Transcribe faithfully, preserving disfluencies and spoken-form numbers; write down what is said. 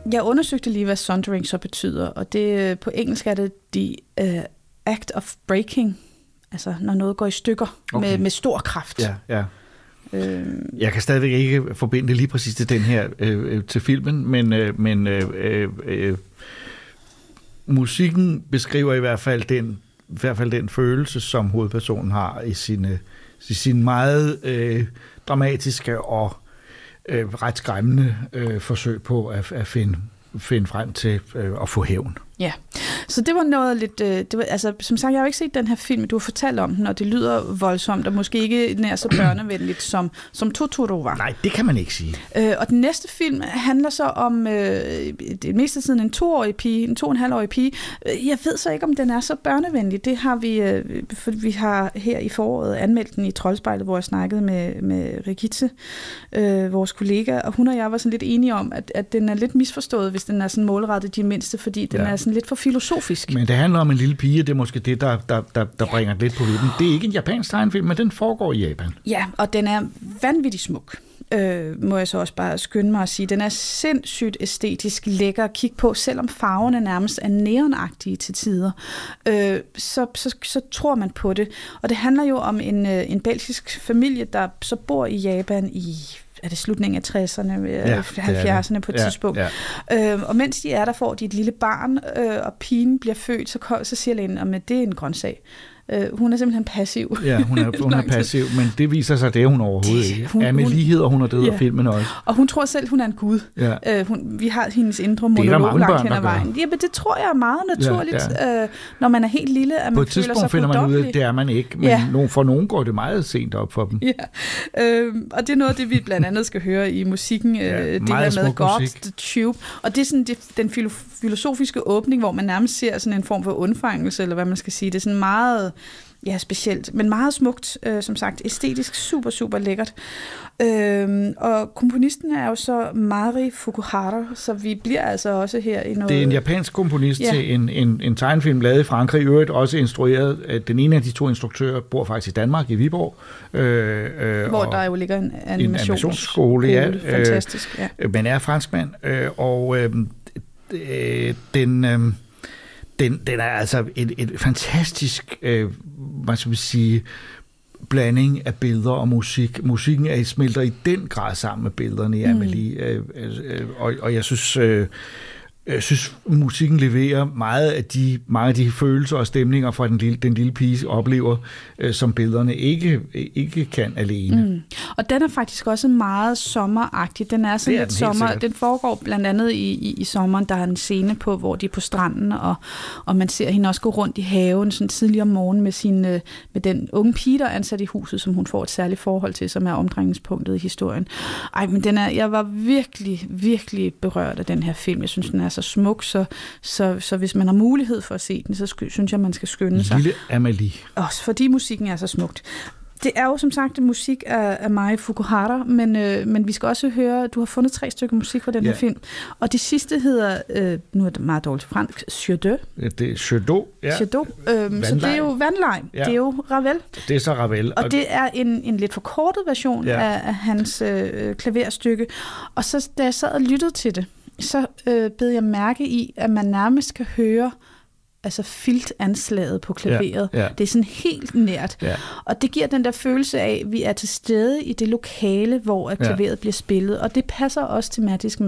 Jeg undersøgte lige, hvad sundering så betyder, og det på engelsk er det the uh, act of breaking, altså når noget går i stykker okay. med, med stor kraft. Ja, ja. Øh, jeg kan stadigvæk ikke forbinde det lige præcis til den her øh, til filmen, men, øh, men øh, øh, musikken beskriver i hvert fald den, i hvert fald den følelse, som hovedpersonen har i sine, i sine meget øh, dramatiske og øh, ret skræmmende øh, forsøg på at, at finde, finde frem til øh, at få hævn. Ja, så det var noget lidt, øh, det var, altså som sagt, jeg har jo ikke set den her film, du har fortalt om den, og det lyder voldsomt, og måske ikke nær så børnevenligt, som, som Totoro var. Nej, det kan man ikke sige. Øh, og den næste film handler så om, øh, det meste af tiden en toårig pige, en to og en halv årig pige. Jeg ved så ikke, om den er så børnevenlig. Det har vi, øh, for vi har her i foråret anmeldt den i Troldspejlet, hvor jeg snakkede med, med Rigitte, øh, vores kollega, og hun og jeg var sådan lidt enige om, at, at den er lidt misforstået, hvis den er sådan målrettet de mindste, fordi den ja. er sådan lidt for filosofisk. Men det handler om en lille pige, det er måske det, der, der, der, der bringer det lidt på vippen. Det er ikke en japansk tegnefilm, men den foregår i Japan. Ja, og den er vanvittigt smuk, øh, må jeg så også bare skynde mig at sige. Den er sindssygt æstetisk lækker at kigge på, selvom farverne nærmest er neonagtige til tider. Øh, så, så, så tror man på det. Og det handler jo om en, en belgisk familie, der så bor i Japan i er det slutningen af tresserne, ja, halvfjerdserne på et ja, tidspunkt. Ja. Øh, og mens de er der, får de et lille barn, øh, og pigen bliver født, så, så siger lægen, at det er en grøntsag. Uh, hun er simpelthen passiv. Ja, hun er, hun er passiv, men det viser sig, at det er hun overhovedet ikke. Hun, Amelie hedder hun, og det hedder ja. filmen også. Og hun tror selv, hun er en gud. Ja. Uh, hun, vi har hendes indre monolog langt hen ad vejen. Jamen, det tror jeg er meget naturligt, ja, ja. Uh, når man er helt lille, at man føler sig på et tidspunkt finder man ud af, at det er man ikke, men ja. nogen, for nogen går det meget sent op for dem. Ja, uh, og det er noget af det, vi blandt andet skal høre i musikken, ja, uh, det her med God, musik. The Tube, og det er sådan det, den filosofiske åbning, hvor man nærmest ser sådan en form for undfangelse, eller hvad man skal sige. Det er sådan meget ja, specielt, men meget smukt, øh, som sagt, æstetisk super, super lækkert. Øhm, og komponisten er jo så Mari Fukuhara, så vi bliver altså også her i noget... Det er en japansk komponist ja. til en, en, en tegnefilm lavet i Frankrig, i øvrigt også instrueret. Den ene af de to instruktører bor faktisk i Danmark, i Viborg. Øh, øh, Hvor der jo ligger en animationsskole, ja. Fantastisk, ja. Øh, men er franskmand, øh, og øh, øh, den... Øh, Den, den er altså et, et fantastisk, øh, hvad skal man sige, blanding af billeder og musik. Musikken er, smelter i den grad sammen med billederne i Amelie, mm. øh, øh, og, og jeg synes, øh, jeg synes, musikken leverer meget af de, mange af de følelser og stemninger fra den lille, den lille pige oplever, øh, som billederne ikke, ikke kan alene. Mm. Og den er faktisk også meget sommeragtig. Den er sådan er lidt sommer. Den foregår blandt andet i, i, i sommeren. Der er en scene på, hvor de er på stranden, og, og man ser hende også gå rundt i haven sådan tidlig om morgenen med, sin, med den unge pige, der er ansat i huset, som hun får et særligt forhold til, som er omdrejningspunktet i historien. Ej, men den er, jeg var virkelig, virkelig berørt af den her film. Jeg synes, den er så smuk, så, så, så hvis man har mulighed for at se den, så sk- synes jeg, man skal skynde sig. Lille Amelie. Også fordi musikken er så smukt. Det er jo som sagt musik af, af Mari Fukuhara, men, øh, men vi skal også høre, du har fundet tre stykker musik fra den ja. her film, og de sidste hedder, øh, nu er det meget dårligt fransk, Chaudot. Ja, det er Chaudot, ja. Chaudot, øh, så det er jo vandleg, ja. Det er jo Ravel. Det er så Ravel. Og, og det er en, en lidt forkortet version ja. af, af hans øh, klaverstykke, og så da jeg sad og lyttede til det, så øh, bed jeg mærke i, at man nærmest kan høre altså filtanslaget på klaveret. Ja, ja. Det er sådan helt nært. Ja. Og det giver den der følelse af, at vi er til stede i det lokale, hvor klaveret ja. bliver spillet. Og det passer også tematisk med